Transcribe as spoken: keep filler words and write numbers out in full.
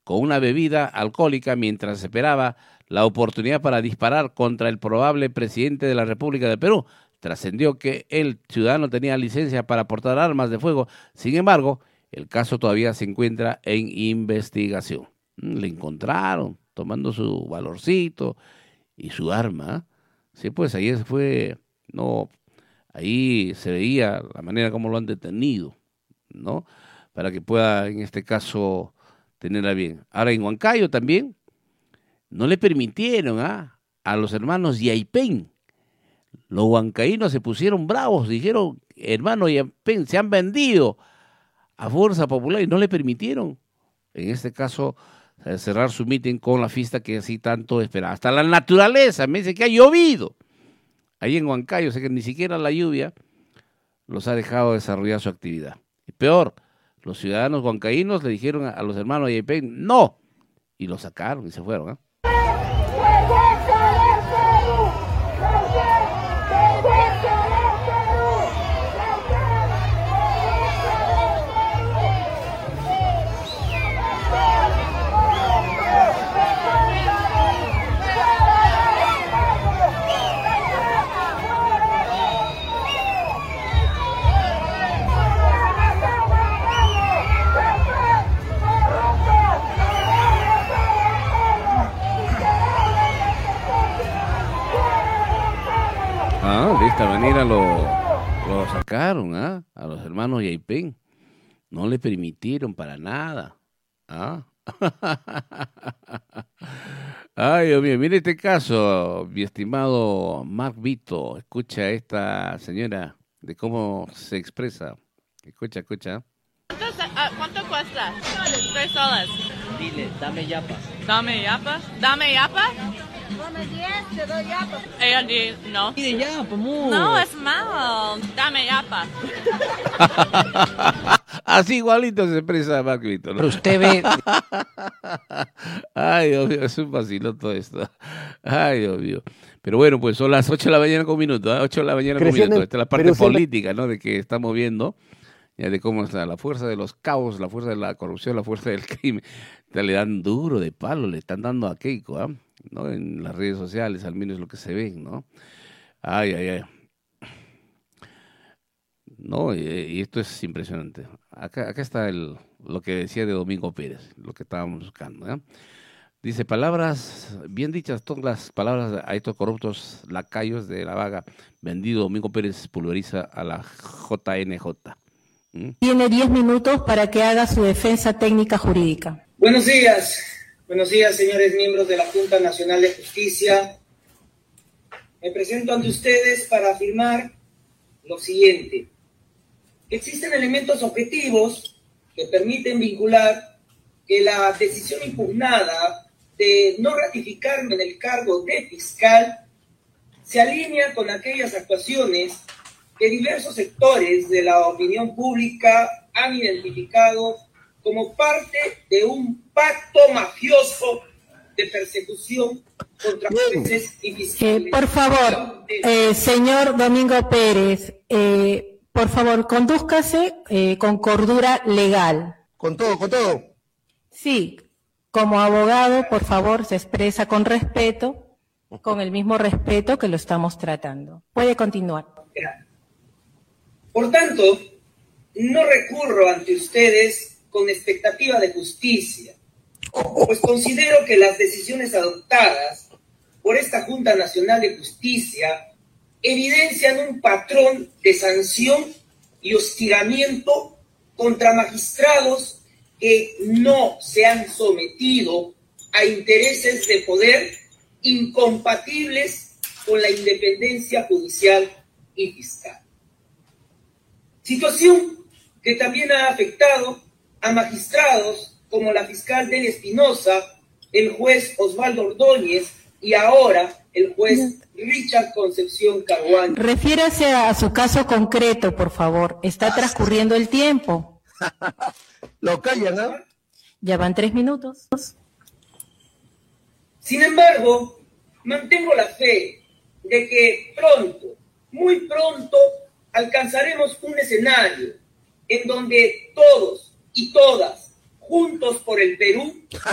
con una bebida alcohólica mientras esperaba la oportunidad para disparar contra el probable presidente de la República de Perú. Trascendió que el ciudadano tenía licencia para portar armas de fuego. Sin embargo, el caso todavía se encuentra en investigación. Le encontraron tomando su valorcito y su arma. Sí, pues ahí se fue, no, ahí se veía la manera como lo han detenido, ¿no? Para que pueda, en este caso, tenerla bien. Ahora, en Huancayo también, no le permitieron ¿ah? a los hermanos Yaipen. Los huancaínos se pusieron bravos, dijeron, hermano Yaipen, se han vendido a Fuerza Popular y no le permitieron, en este caso, cerrar su mitin con la fiesta que así tanto esperaba. Hasta la naturaleza, me dice que ha llovido. Ahí en Huancayo, o sea que ni siquiera la lluvia los ha dejado desarrollar su actividad. Y peor, los ciudadanos huancaínos le dijeron a, a los hermanos Yaipen, no, y los sacaron y se fueron. ¿eh? Ah, de esta manera lo, lo sacaron ¿ah? a los hermanos Yaipen. No le permitieron para nada. ¿ah? Ay, Dios mío, mire este caso, mi estimado Mark Vito. Escucha a esta señora de cómo se expresa. Escucha, escucha. ¿Cuánto, uh, ¿cuánto cuesta? Tres soles. Dile, dame yapas. Dame yapas. Dame yapas. Dame diez, te doy yapas. Ella dice, no. Pide yapa, mu. No, es mal. Dame yapas. Así igualito se expresa Mark Vito, ¿no? Pero usted ve... Ay, Dios mío, es un vacilo todo esto. Ay, Dios mío. Pero bueno, pues son las ocho de la mañana con un minuto, ¿eh? ocho de la mañana con un minuto. Esta es la parte política, ¿no? De que estamos viendo, ya de cómo está la fuerza de los caos, la fuerza de la corrupción, la fuerza del crimen. Le dan duro de palo, le están dando a Keiko, ¿ah? ¿eh? ¿no? En las redes sociales, al menos lo que se ven, ¿no? Ay, ay, ay. No, y, y esto es impresionante. Acá, acá está el, lo que decía de Domingo Pérez, lo que estábamos buscando, ¿eh? Dice, palabras, bien dichas todas las palabras a estos corruptos lacayos de la vaga. Vendido, Domingo Pérez pulveriza a la J N J. ¿Mm? Tiene diez minutos para que haga su defensa técnica jurídica. Buenos días. Buenos días, señores miembros de la Junta Nacional de Justicia. Me presento ante ustedes para afirmar lo siguiente. Existen elementos objetivos que permiten vincular que la decisión impugnada de no ratificarme en el cargo de fiscal se alinea con aquellas actuaciones que diversos sectores de la opinión pública han identificado como parte de un pacto mafioso de persecución contra jueces y fiscales. Eh, por favor, eh, señor Domingo Pérez, eh, por favor, condúzcase eh, con cordura legal. Con todo, con todo. Sí, como abogado, por favor, se expresa con respeto, con el mismo respeto que lo estamos tratando. Puede continuar. Por tanto, no recurro ante ustedes con expectativa de justicia, pues considero que las decisiones adoptadas por esta Junta Nacional de Justicia evidencian un patrón de sanción y hostigamiento contra magistrados que no se han sometido a intereses de poder incompatibles con la independencia judicial y fiscal. Situación que también ha afectado a magistrados como la fiscal Delia Espinosa, el juez Osvaldo Ordóñez y ahora el juez Richard Concepción Caguán. Refiérase a su caso concreto, por favor. Está transcurriendo el tiempo. Lo callan, ¿no? Ya van tres minutos. Sin embargo, mantengo la fe de que pronto, muy pronto, alcanzaremos un escenario en donde todos y todas, juntos por el Perú,